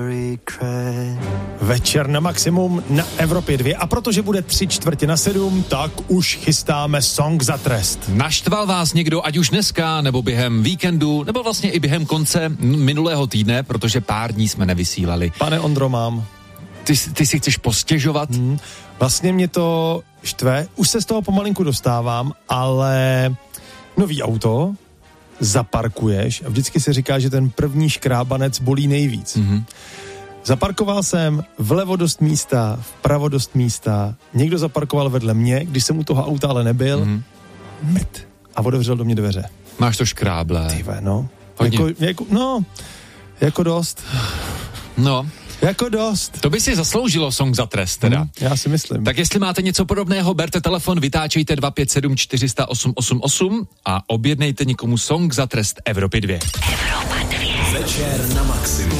Večer na maximum na Evropě 2 a protože bude 6:45, tak už chystáme song za trest. Naštval vás někdo, ať už dneska, nebo během víkendu, nebo vlastně i během konce minulého týdne, protože pár dní jsme nevysílali. Pane Ondro, mám. Ty si chceš postěžovat? Vlastně mě to štve, už se z toho pomalinku dostávám, ale nový auto zaparkuješ a vždycky se říká, že ten první škrábanec bolí nejvíc. Zaparkoval jsem vlevo dost místa, vpravo dost místa, někdo zaparkoval vedle mě, když jsem u toho auta ale nebyl, a otevřel do mě dveře. Máš to škráble. Tyve, no. Hodně. Jako dost. No. Jako dost. To by si zasloužilo song za trest, teda. Já si myslím. Tak jestli máte něco podobného, berte telefon, vytáčejte 257 400 888 a objednejte někomu song za trest Evropy 2. Evropa 2. Večer na maximum.